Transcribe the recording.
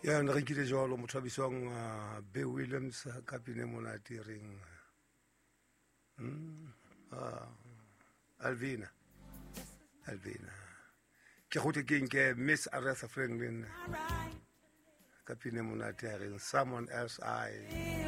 Ya ne re nkile jalo motho a bitswang Bill Williams ka pine monate reng Alvina ke gote ke nke Miss Aretha Franklin ka pine monate reng Someone Else I